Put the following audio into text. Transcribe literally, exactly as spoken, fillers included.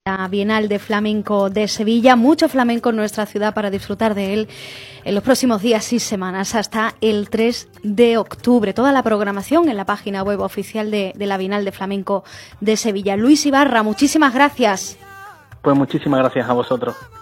la Bienal de Flamenco de Sevilla. Mucho flamenco en nuestra ciudad para disfrutar de él en los próximos días y semanas hasta el tres de octubre. Toda la programación en la página web oficial de, de la Bienal de Flamenco de Sevilla. Luis Ibarra, muchísimas gracias. Pues muchísimas gracias a vosotros.